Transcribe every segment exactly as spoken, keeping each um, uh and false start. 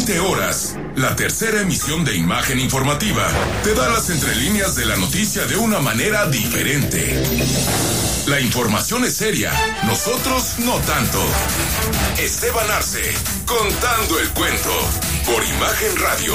veinte horas, la tercera emisión de Imagen Informativa te da las entrelíneas de la noticia de una manera diferente. La información es seria, nosotros no tanto. Esteban Arce, contando el cuento, por Imagen Radio.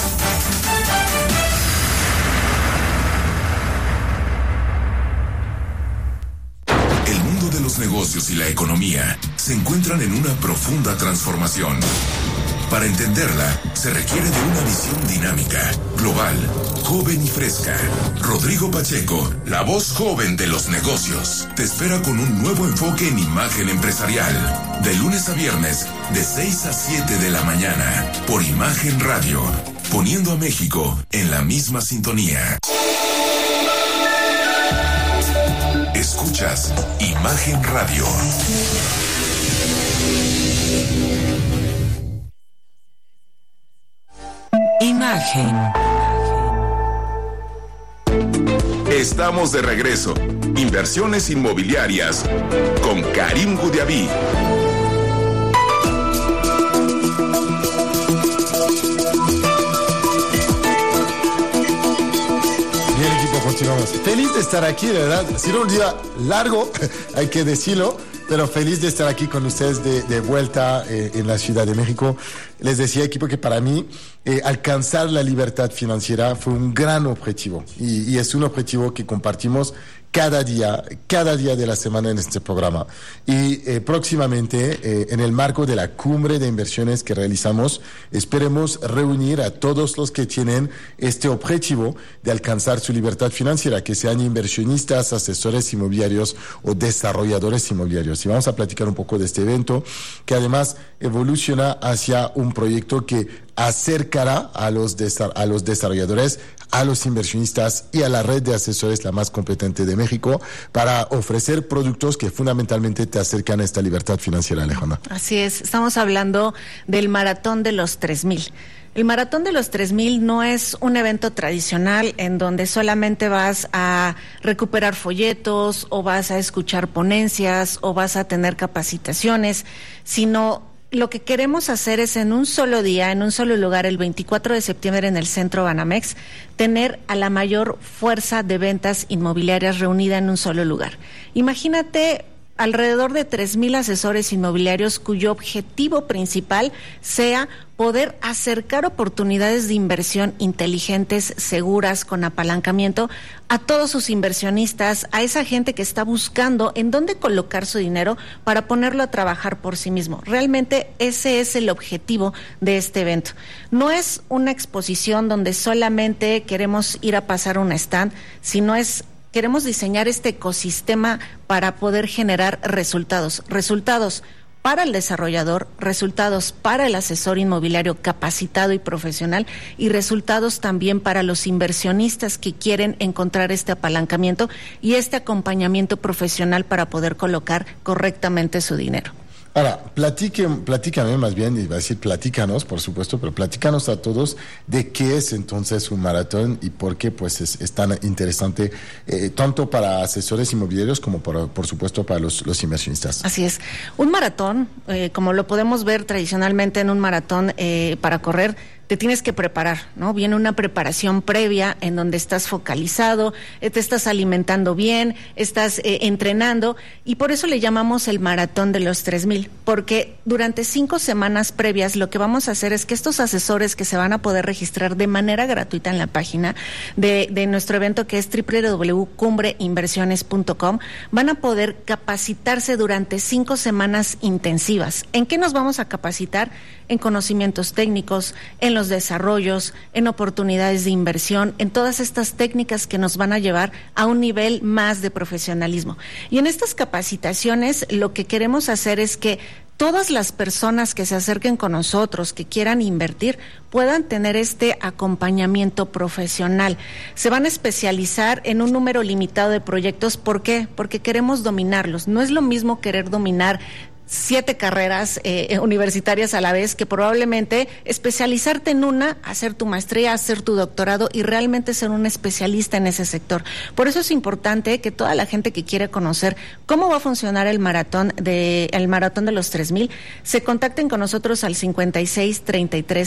El mundo de los negocios y la economía se encuentran en una profunda transformación. Para entenderla, se requiere de una visión dinámica, global, joven y fresca. Rodrigo Pacheco, la voz joven de los negocios, te espera con un nuevo enfoque en imagen empresarial. De lunes a viernes, de seis a siete de la mañana, por Imagen Radio, poniendo a México en la misma sintonía. Escuchas Imagen Radio. Imagen. Estamos de regreso. Inversiones inmobiliarias con Karim Gudiaví. Bien, equipo, continuamos. Feliz de estar aquí, de verdad. Ha sido un día largo, hay que decirlo, pero feliz de estar aquí con ustedes de, de vuelta eh, en la Ciudad de México. Les decía, equipo, que para mí eh, alcanzar la libertad financiera fue un gran objetivo y, y es un objetivo que compartimos cada día, cada día de la semana en este programa. Y eh, próximamente, eh, en el marco de la cumbre de inversiones que realizamos, esperemos reunir a todos los que tienen este objetivo de alcanzar su libertad financiera, que sean inversionistas, asesores inmobiliarios o desarrolladores inmobiliarios. Y vamos a platicar un poco de este evento, que además evoluciona hacia un proyecto que acercará a los, desa- a los desarrolladores, a los inversionistas y a la red de asesores la más competente de México para ofrecer productos que fundamentalmente te acercan a esta libertad financiera, Alejandra. Así es, estamos hablando del Maratón de los tres mil. El Maratón de los tres mil no es un evento tradicional en donde solamente vas a recuperar folletos o vas a escuchar ponencias o vas a tener capacitaciones, sino lo que queremos hacer es en un solo día, en un solo lugar, el veinticuatro de septiembre en el Centro Banamex, tener a la mayor fuerza de ventas inmobiliarias reunida en un solo lugar. Imagínate alrededor de tres mil asesores inmobiliarios cuyo objetivo principal sea poder acercar oportunidades de inversión inteligentes, seguras, con apalancamiento a todos sus inversionistas, a esa gente que está buscando en dónde colocar su dinero para ponerlo a trabajar por sí mismo. Realmente ese es el objetivo de este evento. No es una exposición donde solamente queremos ir a pasar un stand, sino es queremos diseñar este ecosistema para poder generar resultados, resultados para el desarrollador, resultados para el asesor inmobiliario capacitado y profesional y resultados también para los inversionistas que quieren encontrar este apalancamiento y este acompañamiento profesional para poder colocar correctamente su dinero. Ahora, platique, platícame más bien, iba a decir platícanos, por supuesto, pero platícanos a todos de qué es entonces un maratón y por qué pues es, es tan interesante, eh, tanto para asesores inmobiliarios como por, por supuesto para los, los inversionistas. Así es. Un maratón, eh, como lo podemos ver tradicionalmente en un maratón eh, para correr, te tienes que preparar, ¿no? Viene una preparación previa en donde estás focalizado, eh, te estás alimentando bien, estás eh, entrenando y por eso le llamamos el Maratón de los tres mil, porque durante cinco semanas previas lo que vamos a hacer es que estos asesores que se van a poder registrar de manera gratuita en la página de, de nuestro evento que es doble u doble u doble u punto cumbre inversiones punto com van a poder capacitarse durante cinco semanas intensivas. ¿En qué nos vamos a capacitar? En conocimientos técnicos, en los desarrollos, en oportunidades de inversión, en todas estas técnicas que nos van a llevar a un nivel más de profesionalismo. Y en estas capacitaciones lo que queremos hacer es que todas las personas que se acerquen con nosotros, que quieran invertir, puedan tener este acompañamiento profesional. Se van a especializar en un número limitado de proyectos. ¿Por qué? Porque queremos dominarlos. No es lo mismo querer dominar siete carreras eh, universitarias a la vez, que probablemente especializarte en una, hacer tu maestría, hacer tu doctorado y realmente ser un especialista en ese sector. Por eso es importante que toda la gente que quiere conocer cómo va a funcionar el maratón de el maratón de los tres mil se contacten con nosotros al cincuenta y seis, treinta y tres,